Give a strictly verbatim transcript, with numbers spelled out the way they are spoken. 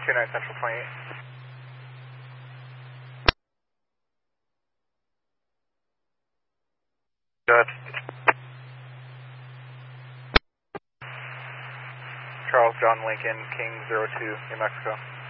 two nine Central twenty-eight. Good. Charles John Lincoln, King zero two, New Mexico.